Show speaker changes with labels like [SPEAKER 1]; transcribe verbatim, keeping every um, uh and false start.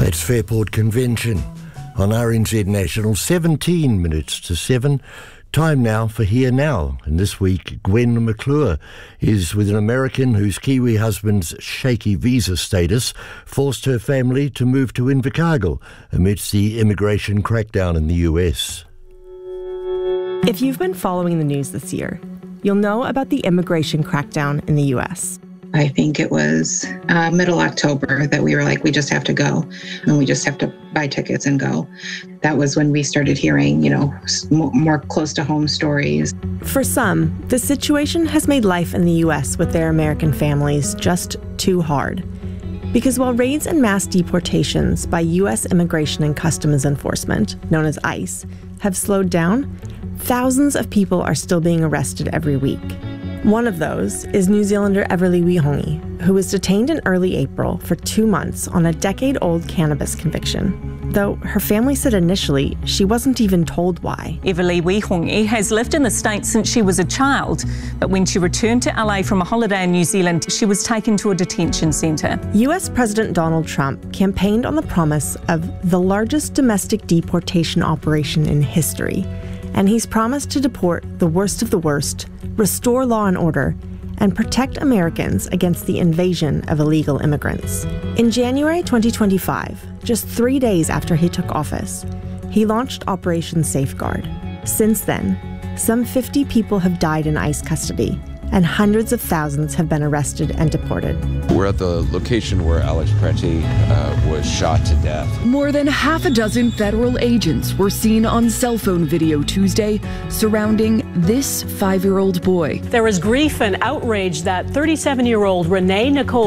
[SPEAKER 1] That's Fairport Convention on R N Z National, seventeen minutes to seven. Time now for Here Now. And this week, Gwen McClure is with an American whose Kiwi husband's shaky visa status forced her family to move to Invercargill amidst the immigration crackdown in the U S.
[SPEAKER 2] If you've been following the news this year, you'll know about the immigration crackdown in the U S.
[SPEAKER 3] I think it was uh, middle October that we were like, we just have to go and we just have to buy tickets and go. That was when we started hearing, you know, more close to home stories.
[SPEAKER 2] For some, the situation has made life in the U S with their American families just too hard. Because while raids and mass deportations by U S Immigration and Customs Enforcement, known as ICE, have slowed down, thousands of people are still being arrested every week. One of those is New Zealander Everly Wihongi, who was detained in early April for two months on a decade-old cannabis conviction, though her family said initially she wasn't even told why.
[SPEAKER 4] Everly Wihongi has lived in the States since she was a child, but when she returned to L A from a holiday in New Zealand, she was taken to a detention centre.
[SPEAKER 2] U S President Donald Trump campaigned on the promise of the largest domestic deportation operation in history, and he's promised to deport the worst of the worst, restore law and order, and protect Americans against the invasion of illegal immigrants. In January twenty twenty-five, just three days after he took office, he launched Operation Safeguard. Since then, some fifty people have died in ICE custody, and hundreds of thousands have been arrested and deported.
[SPEAKER 5] We're at the location where Alex Preti uh, was shot to death.
[SPEAKER 6] More than half a dozen federal agents were seen on cell phone video Tuesday surrounding this five-year-old boy.
[SPEAKER 7] There is grief and outrage that thirty-seven-year-old Renee Nicole